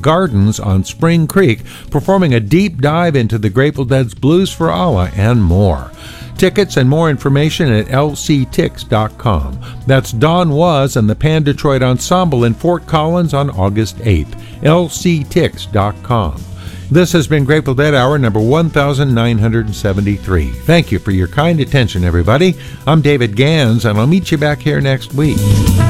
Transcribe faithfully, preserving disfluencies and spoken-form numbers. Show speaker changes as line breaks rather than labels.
Gardens on Spring Creek, performing a deep dive into the Grateful Dead's Blues for Allah and more. Tickets and more information at L C Tix dot com. That's Don Was and the Pan Detroit Ensemble in Fort Collins on August eighth. L C Tix dot com. This has been Grateful Dead Hour number one thousand nine hundred seventy-three. Thank you for your kind attention, everybody. I'm David Gans, and I'll meet you back here next week.